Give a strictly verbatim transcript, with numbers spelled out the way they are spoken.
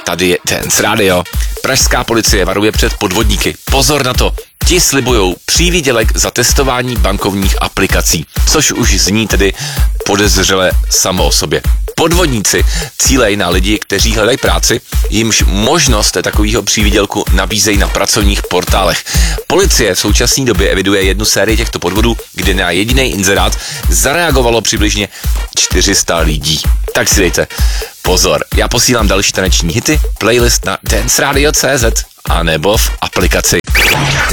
Tady je Dance Radio. Pražská policie varuje před podvodníky. Pozor na to. Ti slibujou přívídělek za testování bankovních aplikací, což už zní tedy podezřele samo o sobě. Podvodníci cílejí na lidi, kteří hledají práci, jimž možnost takového přívídělku nabízejí na pracovních portálech. Policie v současné době eviduje jednu sérii těchto podvodů, kde na jediný inzerát zareagovalo přibližně čtyři sta lidí. Tak si dejte pozor. Já posílám další taneční hity, playlist na danceradio tečka cé zet a nebo v aplikaci.